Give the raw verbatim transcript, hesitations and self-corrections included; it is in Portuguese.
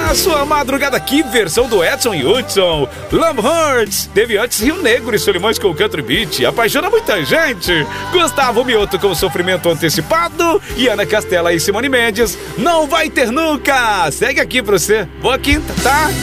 Na sua madrugada, que versão do Edson e Hudson. Love Hurts. Teve antes Rio Negro e Solimões com o Country Beat. Apaixona muita gente. Gustavo Mioto com Sofrimento Antecipado. E Ana Castela e Simone Mendes. Não vai ter nunca. Segue aqui pra você. Boa quinta, tá?